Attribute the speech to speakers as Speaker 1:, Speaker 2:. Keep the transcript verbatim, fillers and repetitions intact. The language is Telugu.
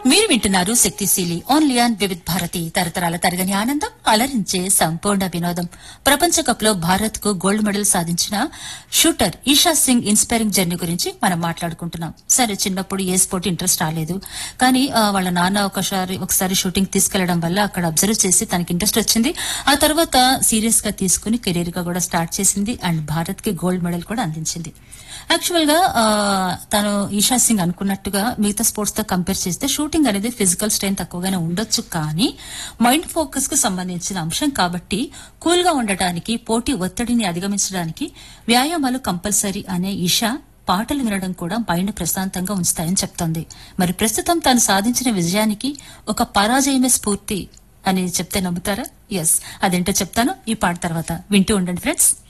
Speaker 1: మీరు వింటున్నారు శక్తిశీలి ఓన్లీ ఆన్ వివిధ్ భారతి తరతరాల తరగని ఆనందం అలరించే సంపూర్ణ వినోదం. ప్రపంచ కప్ లో భారత్ కు గోల్డ్ మెడల్ సాధించిన shooter Isha Singh inspiring journey గురించి మనం మాట్లాడుకుంటున్నాం. సరే, చిన్నప్పుడు ఏ స్పోర్ట్ ఇంట్రెస్ట్ రాలేదు, కానీ ఆ, వాళ్ళ నాన్న ఒకసారి ఒకసారి షూటింగ్ తీసుకెళ్లడం వల్ల అక్కడ అబ్జర్వ్ చేసి తనకి ఇంట్రెస్ట్ వచ్చింది. ఆ తర్వాత సీరియస్ గా తీసుకుని కెరీర్ గా కూడా స్టార్ట్ చేసింది అండ్ భారత్ కి గోల్డ్ మెడల్ కూడా అందించింది. యాక్చువల్ గా ఆ, తను ఈషా సింగ్ అనుకున్నట్టుగా మిగతా స్పోర్ట్స్ తో కంపేర్ చేస్తే షూటింగ్ అనేది ఫిజికల్ స్ట్రెయిన్ తక్కువగానే ఉండొచ్చు, కానీ మైండ్ ఫోకస్ కు సంబంధించిన అంశం కాబట్టి కూల్ గా ఉండటానికి, పోటీ ఒత్తిడిని అధిగమించడానికి వ్యాయామాలు కంపల్సరీ అనే ఈషా పాటలు వినడం కూడా మైండ్ ప్రశాంతంగా ఉంచుతాయని చెప్తోంది. మరి ప్రస్తుతం తాను సాధించిన విజయానికి ఒక పరాజయమే స్ఫూర్తి అని చెప్తే నమ్ముతారా? ఎస్, అదేంటో చెప్తాను ఈ పాట తర్వాత. వింటూ ఉండండి ఫ్రెండ్స్.